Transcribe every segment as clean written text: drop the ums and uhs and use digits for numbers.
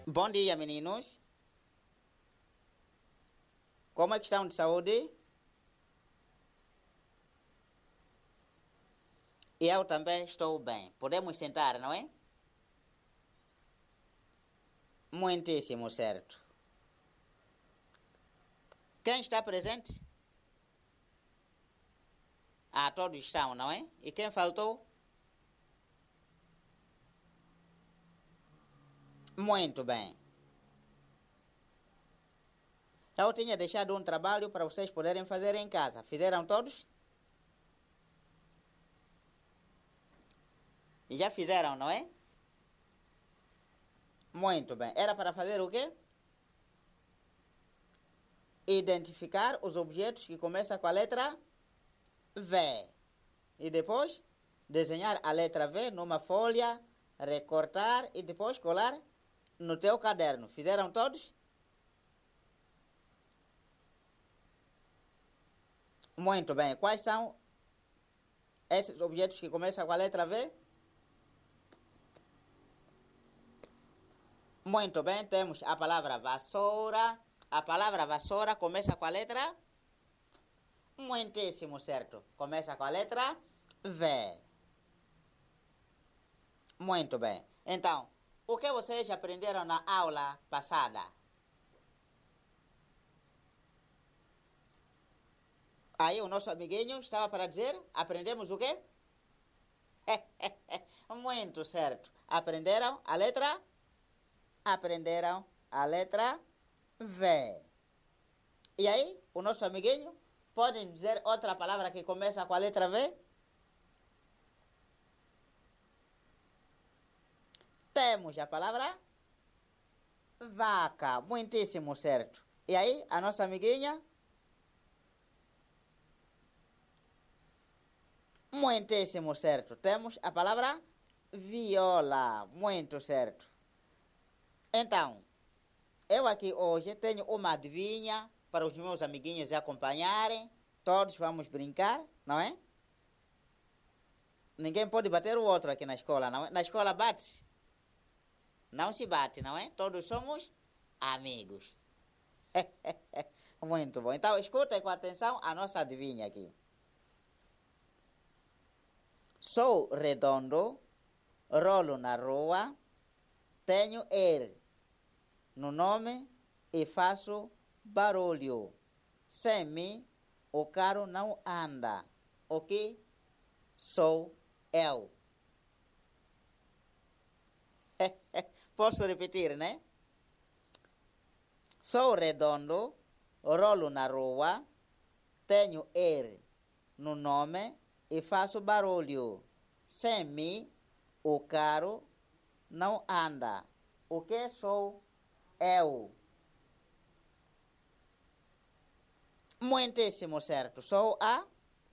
Bom dia, meninos. Como é que estão de saúde? Eu também estou bem. Podemos sentar, não é? Muitíssimo certo. Quem está presente? Ah, todos estão, não é? E quem faltou? Muito bem. Eu tinha deixado um trabalho para vocês poderem fazer em casa. Fizeram todos? Já fizeram, não é? Muito bem. Era para fazer o quê? Identificar os objetos que começam com a letra V. E depois, desenhar a letra V numa folha, recortar e depois colar no teu caderno. Fizeram todos? Muito bem. Quais são esses objetos que começam com a letra V? Muito bem. Temos a palavra vassoura. A palavra vassoura começa com a letra? Muitíssimo certo. Começa com a letra V. Muito bem. Então, o que vocês aprenderam na aula passada? Aí o nosso amiguinho estava para dizer, aprendemos o quê? Muito certo. Aprenderam a letra? Aprenderam a letra V. E aí, o nosso amiguinho pode dizer outra palavra que começa com a letra V? Temos a palavra vaca. Muitíssimo certo. E aí, a nossa amiguinha? Muitíssimo certo. Temos a palavra viola. Muito certo. Então, eu aqui hoje tenho uma adivinha para os meus amiguinhos acompanharem. Todos vamos brincar, não é? Ninguém pode bater o outro aqui na escola, não é? Na escola bate? Não se bate, não é? Todos somos amigos. Muito bom. Então, escutem com atenção a nossa adivinha aqui. Sou redondo, rolo na rua, tenho R no nome e faço barulho. Sem mim, o carro não anda. O que sou eu? Posso repetir, né? Sou redondo, rolo na rua, tenho R no nome e faço barulho. Sem mim, o carro não anda. O que sou eu? Muitíssimo certo. Sou a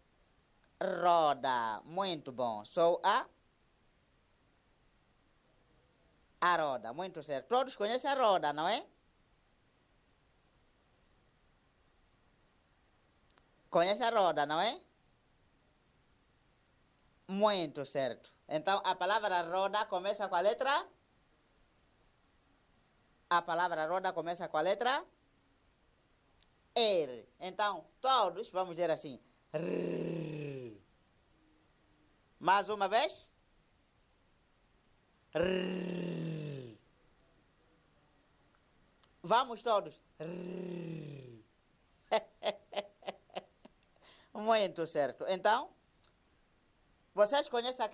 roda. Muito bom. Sou a roda. Muito certo. Todos conhecem a roda, não é? Conhece a roda, não é? Muito certo. Então, a palavra roda começa com a letra? A palavra roda começa com a letra? R. Então, todos vamos dizer assim. R. Mais uma vez. R. Vamos todos. R. Muito certo. Então, vocês conhecem